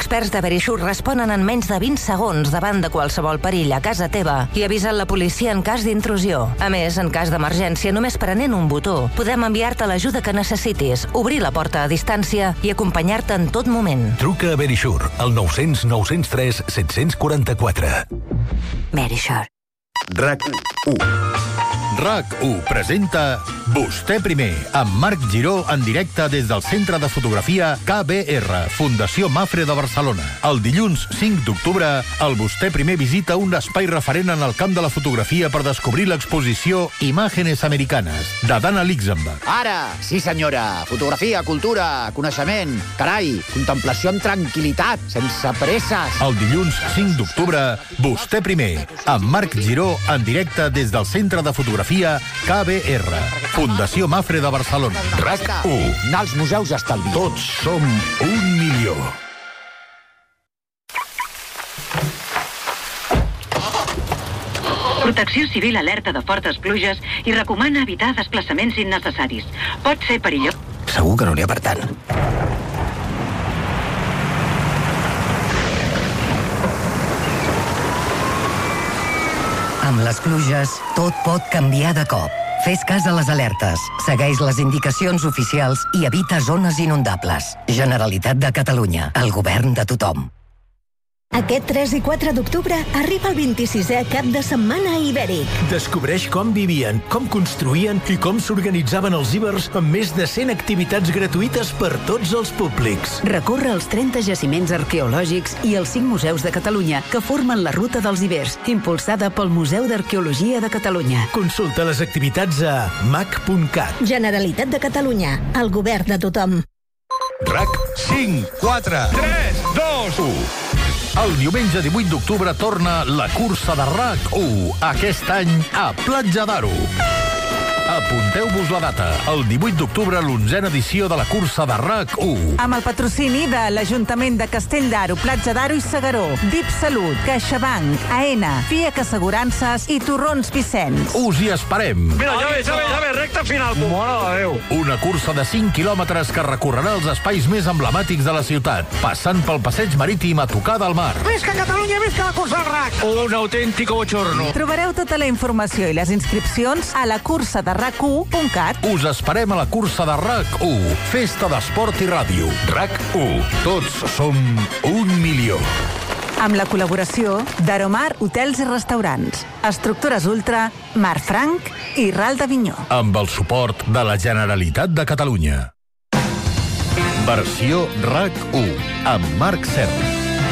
experts de Verisure responen en menys de 20 segons davant de qualsevol perill a casa teva i avisen la policia en cas d'intrusió. A més, en cas d'emergència, només prenent un botó, podem enviar-te l'ajuda que necessitis, obrir la porta a distància i acompanyar-te en tot moment. Truca a Verisure, al 900 903 744. Verisure. RAC1. RAC1 presenta Vostè primer, amb Marc Giró en directe des del Centre de Fotografia KBR, Fundació Mapfre de Barcelona. El dilluns 5 d'octubre, el Vostè primer visita un espai referent en el camp de la fotografia per descobrir l'exposició Imágenes Americanes, de Dana Luxemburg. Ara, sí senyora, fotografia, cultura, coneixement, carai, contemplació amb tranquil·litat, sense presses. El dilluns 5 d'octubre, Vostè primer, amb Marc Giró en directe des del Centre de Fotografia KBR, Fundació Mapfre de Barcelona. RAC1. Anar als museus estalvi. Tots som 1.000.000. Protecció Civil alerta de fortes pluges i recomana evitar desplaçaments innecessaris. Pot ser perillós. Segur que no n'hi ha per tant. Amb les pluges, tot pot canviar de cop. Fes cas a les alertes, segueix les indicacions oficials i evita zones inundables. Generalitat de Catalunya, el govern de tothom. Aquest 3 i 4 d'octubre arriba el 26è cap de setmana ibèric. Descobreix com vivien, com construïen i com s'organitzaven els ibers amb més de 100 activitats gratuïtes per tots els públics. Recorre els 30 jaciments arqueològics i els 5 museus de Catalunya que formen la Ruta dels Ibers, impulsada pel Museu d'Arqueologia de Catalunya. Consulta les activitats a mac.cat. Generalitat de Catalunya, el govern de tothom. RAC 5, 4, 3, 2, 1. El diumenge 18 d'octubre torna la cursa de RAC1, aquest any a Platja d'Aro. Apunteu-vos la data, el 18 d'octubre, l'11a edició de la cursa de RAC1. Amb el patrocini de l'Ajuntament de Castell d'Aro, Platja d'Aro i Segaró, DIP Salut, CaixaBank, AENA, FIAC Assegurances i Torrons Vicenç. Us hi esperem. Mira, ja ve, recta final. Mare de Déu. Una cursa de 5 quilòmetres que recorrerà els espais més emblemàtics de la ciutat, passant pel passeig marítim a tocar del mar. Visca Catalunya, visca la cursa del RAC. Un autèntic bochorno. Trobareu tota la informació i les inscripcions a la cursa de RAC1.cat. Us esperem a la cursa de RAC1, festa d'esport i ràdio. RAC1, tots som 1.000.000. Amb la col·laboració d'Aromar Hotels i Restaurants, Estructures Ultra, Marfranc i Ral d'Avinyó. Amb el suport de la Generalitat de Catalunya. Versió RAC1, amb Marc Serra.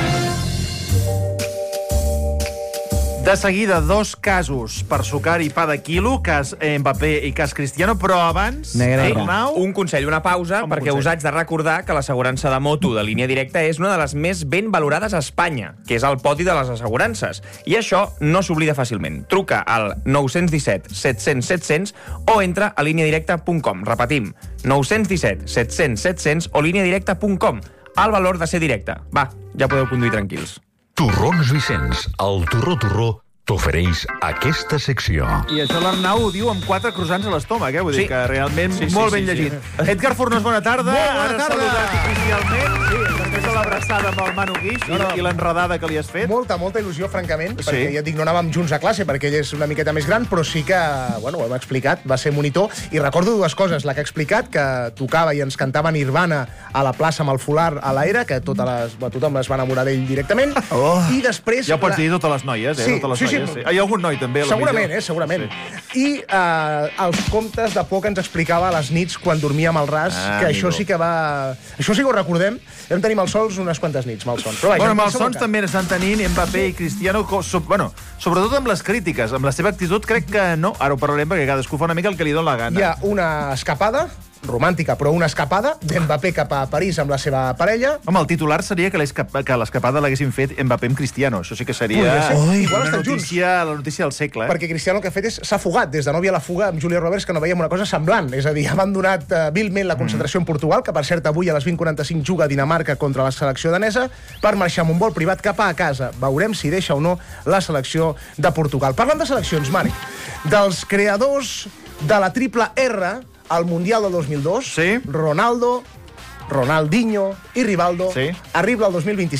De seguida, 2 casos per sucar i pa de quilo, cas Mbappé i cas Cristiano, però abans... Un consell, una pausa, perquè us haig de recordar que l'assegurança de moto de línia directa és una de les més ben valorades a Espanya, que és el podi de les assegurances. I això no s'oblida fàcilment. Truca al 917 700 700 o entra a lineadirecta.com. Repetim, 917 700 700 o lineadirecta.com. El valor de ser directe. Va, ja podeu conduir tranquils. Torrons Vicenç, el Torró t'ofereix aquesta secció. I això l'Arnau ho diu amb 4 croissants a l'estómac, vull dir que realment molt ben llegit. Edgar Fornós, bona tarda. Ara saludat oficialment, després de l'abraçada amb el Manu Guix i l'enredada que li has fet. Molta il·lusió, francament, perquè ja et dic, no anàvem junts a classe, perquè ell és una miqueta més gran, però sí que, bueno, ho hem explicat, va ser monitor, i recordo 2 coses. La que ha explicat, que tocava i ens cantava Nirvana a la plaça amb el folar a l'Aire, que tothom es va enamorar d'ell directament, i després... Ja ho pots dir totes les noies, totes les noies. Sí. Hi ha algun noi, també, a la segurament, segurament. Sí. I els contes de por que ens explicava a les nits quan dormíem al ras, que això sí que va... Això sí que ho recordem. Vam tenir malsons unes quantes nits, malsons. Bueno, malsons també n'estan tenint Mbappé i Cristiano, sobretot amb les crítiques. Amb la seva actitud crec que no. Ara ho parlarem perquè cadascú fa una mica el que li dona la gana. Hi ha una escapada romàntica, però una escapada d'Mbappé cap a París amb la seva parella. Home, el titular seria que l'escapada l'haguessin fet Mbappé amb Cristiano. Això sí que seria la notícia del segle. Perquè Cristiano el que ha fet s'ha fugat des de nòvia a la fuga amb Julia Roberts, que no veiem una cosa semblant. És a dir, ha abandonat vilment la concentració en Portugal, que per cert avui a les 20:45 juga a Dinamarca contra la selecció danesa, per marxar amb un vol privat cap a casa. Veurem si deixa o no la selecció de Portugal. Parlant de seleccions, Marc, dels creadors de la triple R al Mundial del 2002, Ronaldo, Ronaldinho i Rivaldo, arriba el 2025